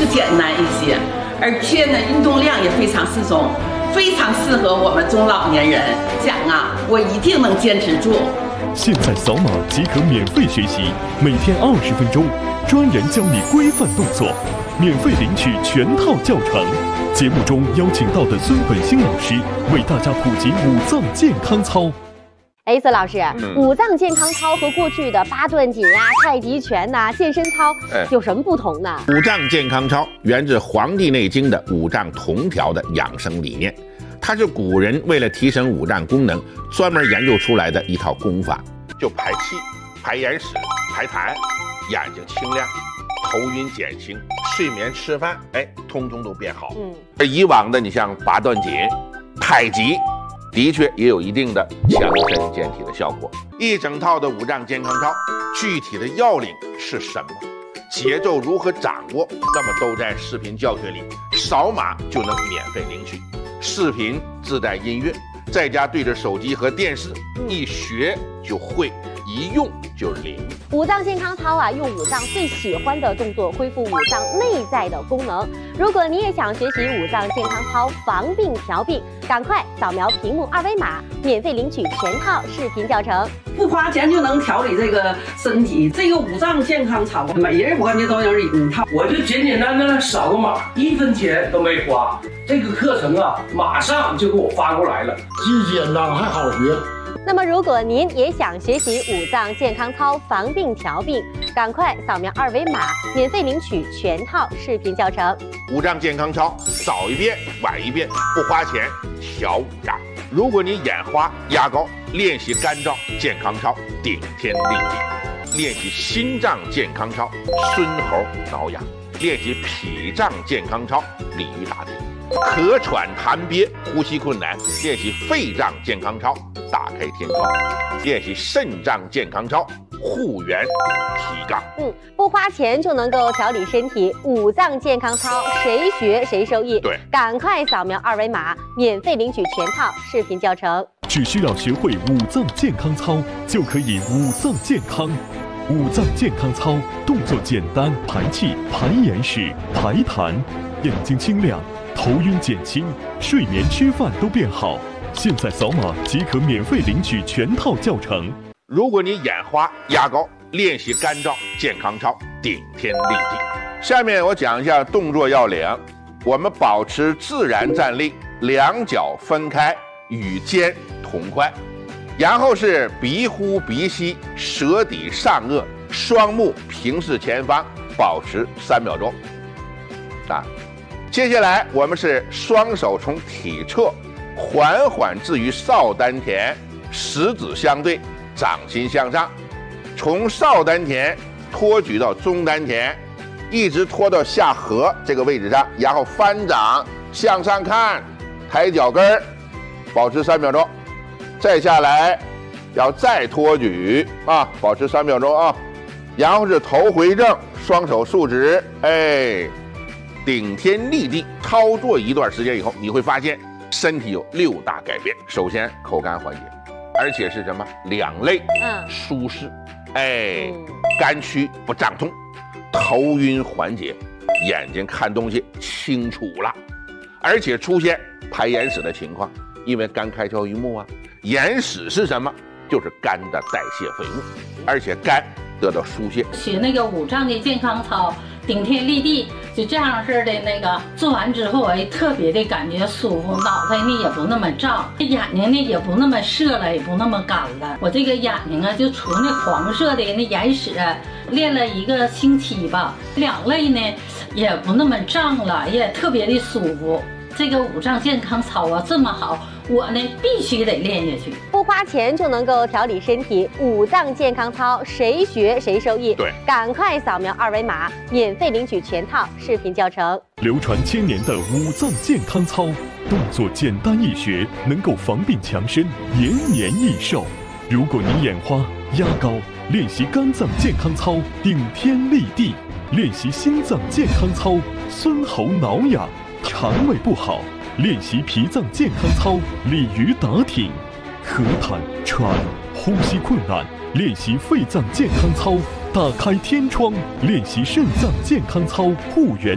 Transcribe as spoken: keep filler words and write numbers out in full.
简单一些，而且呢，运动量也非常适中，非常适合我们中老年人。讲啊，我一定能坚持住。 现在扫码即可免费学习，每天二十分钟，专人教你规范动作，免费领取全套教程。节目中邀请到的孙本兴老师为大家普及五脏健康操。 哎，孙老师， 嗯、 五脏健康操和过去的八段锦呀、太极拳呐、健身操有什么不同呢？ 五脏健康操源自《黄帝内经》的五脏同调的养生理念，它是古人为了提升五脏功能专门研究出来的一套功法，就排气、排眼屎、排痰，眼睛清亮，头晕减轻，睡眠吃饭，哎，通通都变好。嗯，而以往的你像八段锦、太极。的确也有一定的强身健体的效果。一整套的五脏健康操，具体的要领是什么？节奏如何掌握？那么都在视频教学里，扫码就能免费领取。视频自带音乐，在家对着手机和电视，一学就会，一用就灵。 五脏健康操啊，用五脏最喜欢的动作恢复五脏内在的功能。如果你也想学习五脏健康操防病调病，赶快扫描屏幕二维码，免费领取全套视频教程。 不花钱就能调理这个身体，这个五脏健康操，每人我感觉都有一套。 我就简简单单扫个码，一分钱都没花。这个课程啊，马上就给我发过来了， 既简单还好学。 那么，如果您也想学习五脏健康操防病调病，赶快扫描二维码，免费领取全套视频教程。 五脏健康操，早一遍晚一遍，不花钱调五脏。如果你眼花压高，练习肝脏健康操，顶天立地；练习心脏健康操，孙猴挠痒；练习脾脏健康操，鲤鱼打挺；咳喘痰憋，呼吸困难，练习肺脏健康操，打开天窗；练习肾脏健康操，护元提杠。 嗯，不花钱就能够调理身体，五脏健康操谁学谁受益。 对， 赶快扫描二维码，免费领取全套视频教程。 只需要学会五脏健康操，就可以五脏健康。五脏健康操动作简单，排气、排眼屎、排痰，眼睛清亮，头晕减轻，睡眠吃饭都变好。现在扫码即可免费领取全套教程。 如果你眼花压高，练习肝脏健康操，顶天立地。下面我讲一下动作要领。我们保持自然站立，两脚分开，与肩同宽，然后是鼻呼鼻吸，舌抵上颚，双目平视前方，保持三秒钟。啊，接下来我们是双手从体侧缓缓置于少丹田，食指相对，掌心向上，从少丹田托举到中丹田，一直拖到下颌这个位置上，然后翻掌向上看，抬脚跟儿，保持三秒钟。再下来要再托举啊，保持三秒钟啊。然后是头回正，双手竖直，哎，顶天立地。操作一段时间以后，你会发现身体有六大改变。首先口干缓解，而且是什么？两肋嗯舒适，哎，肝区不胀痛，头晕缓解，眼睛看东西清楚了，而且出现排眼屎的情况，因为肝开窍于目啊。眼屎是什么？就是肝的代谢废物，而且肝得到疏泄。 学那个五脏的健康操，顶天立地，就这样式的那个做完之后，哎，特别的感觉舒服，脑袋呢也不那么胀，眼睛呢也不那么涩了，也不那么干了。我这个眼睛啊，就除那黄色的那眼屎，练了一个星期吧，两肋呢也不那么胀了，也特别的舒服。这个五脏健康操啊这么好，我呢必须得练下去。 不花钱就能够调理身体，五脏健康操谁学谁受益。 对， 赶快扫描二维码，免费领取全套视频教程。 流传千年的五脏健康操，动作简单易学，能够防病强身，延年益寿。如果你眼花压高，练习肝脏健康操，顶天立地；练习心脏健康操，孙喉挠痒；肠胃不好，练习脾脏健康操，鲤鱼打挺；咳痰喘，呼吸困难，练习肺脏健康操，打开天窗；练习肾脏健康操，护元。